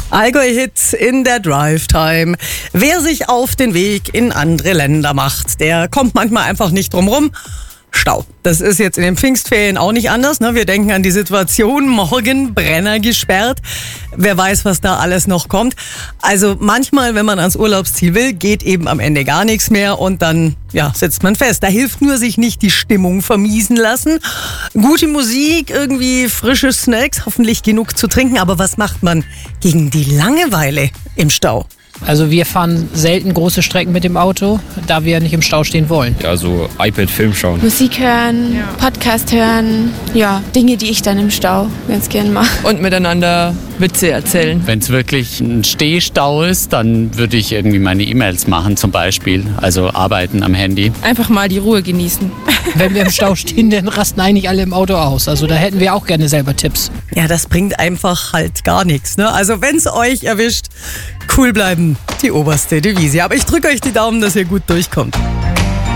Allgäu-Hit in der Drive-Time. Wer sich auf den Weg in andere Länder macht, der kommt manchmal einfach nicht drum rum. Stau. Das ist jetzt in den Pfingstferien auch nicht anders. Ne? Wir denken an die Situation, morgen Brenner gesperrt. Wer weiß, was da alles noch kommt. Also manchmal, wenn man ans Urlaubsziel will, geht eben am Ende gar nichts mehr und dann sitzt man fest. Da hilft nur, sich nicht die Stimmung vermiesen lassen. Gute Musik, irgendwie frische Snacks, hoffentlich genug zu trinken. Aber was macht man gegen die Langeweile im Stau? Also wir fahren selten große Strecken mit dem Auto, da wir nicht im Stau stehen wollen. Ja, so iPad-Film schauen. Musik hören, Podcast hören, Dinge, die ich dann im Stau ganz gern mache. Und miteinander Witze erzählen. Wenn es wirklich ein Stehstau ist, dann würde ich irgendwie meine E-Mails machen zum Beispiel, also arbeiten am Handy. Einfach mal die Ruhe genießen. Wenn wir im Stau stehen, dann rasten eigentlich alle im Auto aus. Also da hätten wir auch gerne selber Tipps. Ja, das bringt einfach halt gar nichts. Ne? Also wenn es euch erwischt, cool bleiben, die oberste Devise. Aber ich drücke euch die Daumen, dass ihr gut durchkommt.